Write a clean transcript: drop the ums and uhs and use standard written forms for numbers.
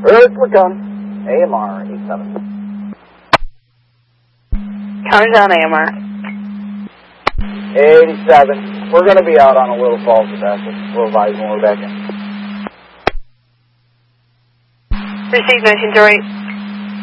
Earth Recon, AMR 87. Counting down AMR. 87. We're going to be out on a Little Falls with that. We'll advise when we're back in. Received 1908.